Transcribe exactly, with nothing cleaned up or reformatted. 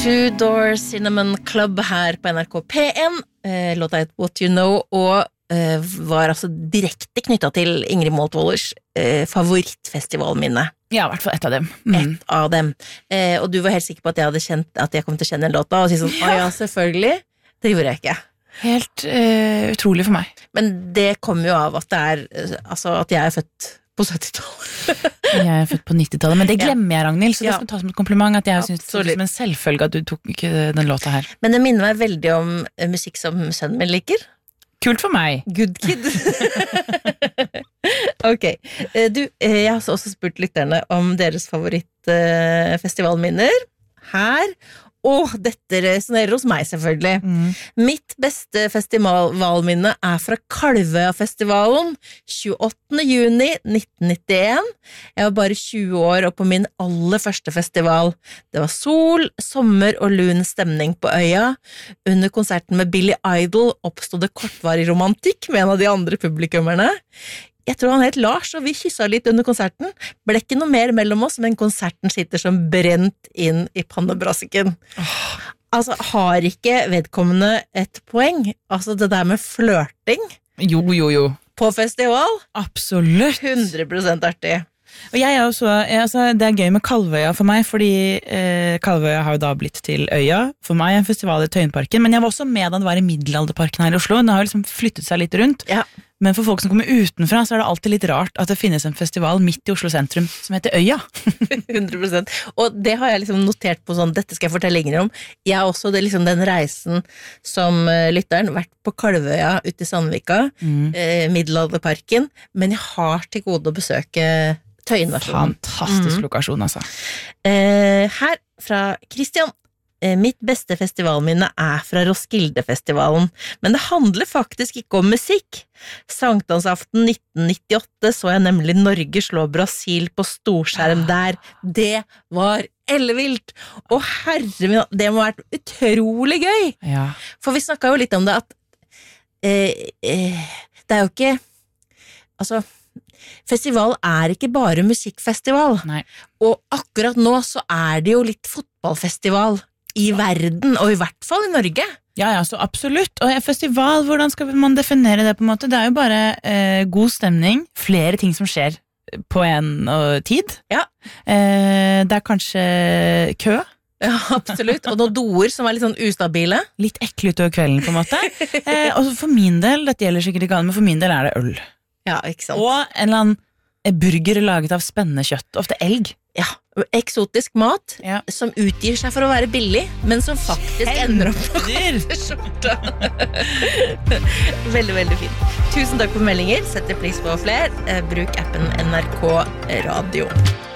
Two Door Cinnamon Club her på N R K P1. Eh, låta het What You Know, og eh, var altså direkte knyttet til Ingrid Moltvolders eh, favorittfestivalminne. Ja, i hvert fall ett av dem. Mm. Et av dem. Eh, og du var helt sikker på at jeg hadde kjent at jeg kom til å kjenne en låta, og si sånn, ja. Å ja, selvfølgelig. Det gjorde jeg ikke. Helt uh, utrolig for meg. Men det kommer jo av at det er, altså at jeg er født på syttitallet. Jeg er født på nittitallet, men det glemmer jeg, Ragnhild, så det Ja. skal tas som et kompliment at jeg synes det Absolutt. er som en selvfølge at du tok den låta her. Men det minner meg veldig om eh, musikk som sønnen min liker. Kult for meg. Good kid. Ok, eh, du, eh, jeg har også spurt lytterne om deres favorittfestivalminner her. Åh, dette resonerer hos meg selvfølgelig. Mm. Mitt beste festivalminne er fra Kalvøyafestivalen, tjueåttende juni nitten nittien. Jeg var bare tjue år og på min aller første festival. Det var sol, sommer og lun stemning på øya. Under konserten med Billy Idol oppstod det kortvarig romantikk med en av de andre publikummerne. Jeg tror han het Lars, og vi kysset litt under konserten. Ble ikke noe mer mellom oss, men konserten sitter som brent inn i pannebrassiken. Oh. Altså, har ikke vedkommende et poeng? Altså, det der med flørting Jo, jo, jo. på festival? Absolutt. hundre prosent artig. Og jeg er også, jeg, altså, det er gøy med Kalvøya for meg, fordi eh, Kalvøya har jo da blitt til Øya. For meg er en festival i Tøyenparken, men jeg var også med da det var i Middelalderparken her i Oslo. Den har jo liksom flyttet seg litt rundt. Ja. Men for folk som kommer utenfra, så er det alltid litt rart at det finnes en festival midt i Oslo sentrum som heter Øya. hundre prosent. Og det har jeg liksom notert på sånn, dette skal jeg fortelle lenger om. Jeg har også det, liksom, den reisen som uh, lytteren, vært på Kalvøya ute i Sandvika, mm. uh, Middelalderparken, men jeg har til gode å besøke Tøyenversjonen. Fantastisk mm. lokasjon, altså. Uh, her fra Christian. Mitt beste festivalminne er fra Roskildefestivalen, men det handler faktisk ikke om musikk. Sankthansaften nitten nittiåtte så jeg nemlig Norge slå Brasil på storskjerm der. Det var ellevilt! Og herre min, det må ha vært utrolig gøy! Ja. For vi snakket jo litt om det at eh, eh, det er jo ikke, altså... Festival er ikke bare musikkfestival. Nei. Og akkurat nå så er det jo litt fotballfestival i verden, og i hvert fall i Norge. Ja, ja, så absolutt. Og festival, hvordan skal man definere det på en måte? Det er jo bare eh, god stemning, flere ting som skjer på en uh, tid. Ja. Eh, det er kanskje kø. Ja, absolutt. Og noen doer som er litt sånn ustabile. Litt ekle utover kvelden, på en måte. eh, og for min del, dette gjelder sikkert ikke alle, men for min del er det øl. Ja, ikke sant. Og en eller annen burger laget av spennende kjøtt, ofte elg. Ja, eksotisk mat ja. Som utgir seg for å være billig, men som faktisk ender opp på skjorta. Veldig, veldig fint. Tusen takk for meldinger, setter pris på flere. Bruk appen N R K Radio.